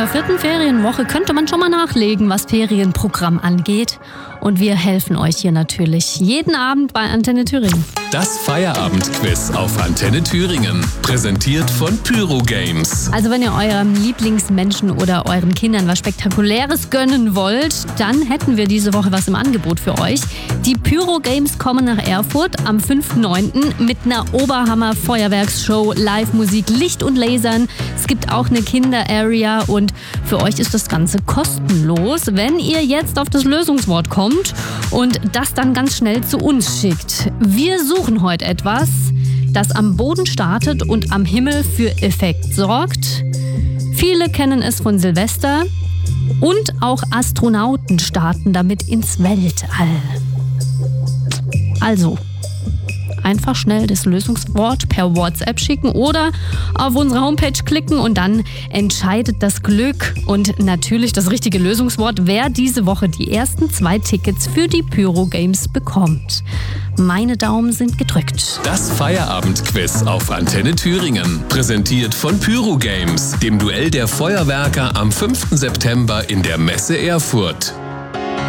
4. Ferienwoche könnte man schon mal nachlegen, was Ferienprogramm angeht. Und wir helfen euch hier natürlich jeden Abend bei Antenne Thüringen. Das Feierabendquiz auf Antenne Thüringen. Präsentiert von Pyro Games. Also wenn ihr eurem Lieblingsmenschen oder euren Kindern was Spektakuläres gönnen wollt, dann hätten wir diese Woche was im Angebot für euch. Die Pyro Games kommen nach Erfurt am 5.9. mit einer Oberhammer-Feuerwerksshow, Live-Musik, Licht und Lasern. Es gibt auch eine Kinder-Area und für euch ist das Ganze kostenlos, wenn ihr jetzt auf das Lösungswort kommt und das dann ganz schnell zu uns schickt. Wir suchen heute etwas, das am Boden startet und am Himmel für Effekt sorgt. Viele kennen es von Silvester und auch Astronauten starten damit ins Weltall. Also, einfach schnell das Lösungswort per WhatsApp schicken oder auf unsere Homepage klicken und dann entscheidet das Glück und natürlich das richtige Lösungswort, wer diese Woche die ersten 2 Tickets für die Pyro Games bekommt. Meine Daumen sind gedrückt. Das Feierabendquiz auf Antenne Thüringen. Präsentiert von Pyro Games, dem Duell der Feuerwerker am 5. September in der Messe Erfurt.